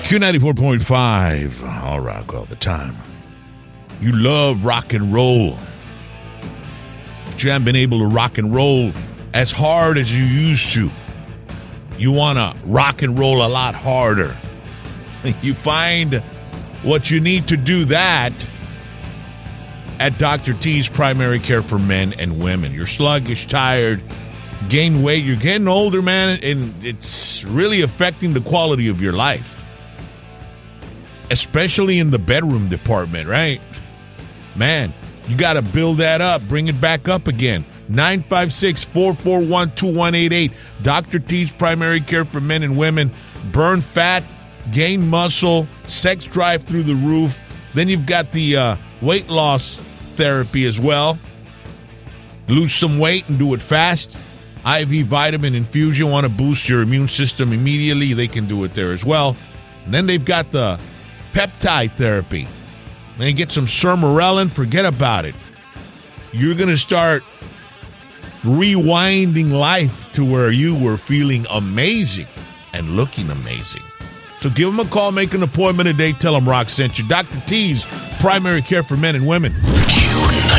Q94.5, all rock all the time. You love rock and roll, but you haven't been able to rock and roll as hard as you used to. You want to rock and roll a lot harder. You find what you need to do that at Dr. T's Primary Care for Men and Women. You're sluggish, tired, gain weight, you're getting older, man, and it's really affecting the quality of your life, especially in the bedroom department, right? Man, you got to build that up, bring it back up again. 956-441-2188. Dr. T's Primary Care for Men and Women. Burn fat, gain muscle, sex drive through the roof. Then you've got the weight loss therapy as well. Lose some weight and do it fast. IV vitamin infusion, want to boost your immune system immediately, they can do it there as well. And then they've got the peptide therapy. Then get some sermorelin, forget about it. You're going to start rewinding life to where you were feeling amazing and looking amazing. So give them a call, make an appointment today, tell them Rock sent you. Dr. T's Primary Care for Men and Women.